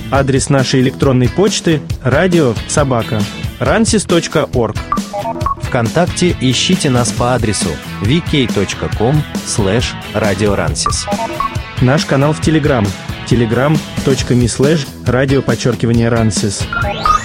Адрес нашей электронной почты radio@ransis.org. ВКонтакте ищите нас по адресу vk.com/radioransis. Наш канал в Телеграм. telegram.me/radio_ransis.